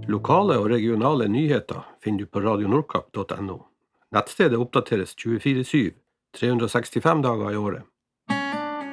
Lokale og regionale nyheter finner du på radionordkapp.no. Nettstedet oppdateres 24/7, 365 dager i året.